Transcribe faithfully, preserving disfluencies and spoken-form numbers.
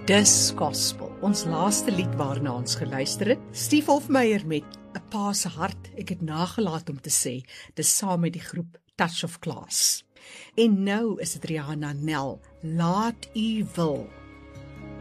Dis Gospel, ons laaste lied waarna ons geluister het. Stief Hofmeyer met 'n Pa se hart. Ek het nagelaat om te sê, dis saam met die groep Touch of Class. En nou is dit Rihanna Nel, Laat U wil.